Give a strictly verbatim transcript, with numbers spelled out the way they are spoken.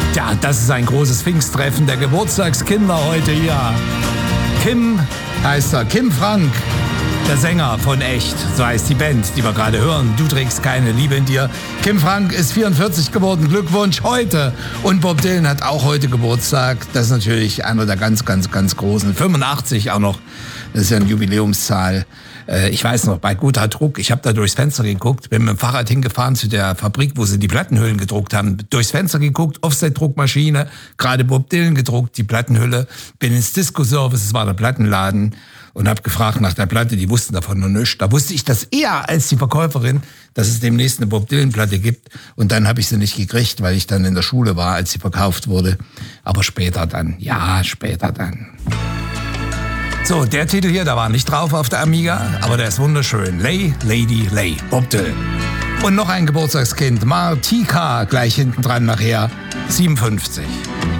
Tja, das ist ein großes Pfingsttreffen der Geburtstagskinder heute hier. Kim heißt er, Kim Frank, der Sänger von Echt, so heißt die Band, die wir gerade hören. Du trägst keine Liebe in dir. Kim Frank ist vierundvierzig geworden, Glückwunsch heute. Und Bob Dylan hat auch heute Geburtstag. Das ist natürlich einer der ganz, ganz, ganz großen. fünfundachtzig auch noch, das ist ja eine Jubiläumszahl. Ich weiß noch, bei Guter Druck, ich habe da durchs Fenster geguckt, bin mit dem Fahrrad hingefahren zu der Fabrik, wo sie die Plattenhüllen gedruckt haben. Durchs Fenster geguckt, Offset-Druckmaschine, gerade Bob Dylan gedruckt, die Plattenhülle. Bin ins Disco-Service, es war der Plattenladen, und habe gefragt nach der Platte, die wussten davon noch nichts. Da wusste ich das eher als die Verkäuferin, dass es demnächst eine Bob Dylan-Platte gibt. Und dann habe ich sie nicht gekriegt, weil ich dann in der Schule war, als sie verkauft wurde. Aber später dann, ja, später dann. So, der Titel hier, da war nicht drauf auf der Amiga, aber der ist wunderschön. Lay, Lady, Lay, Bob Dylan. Und noch ein Geburtstagskind, Martika, gleich hinten dran nachher, siebenundfünfzig.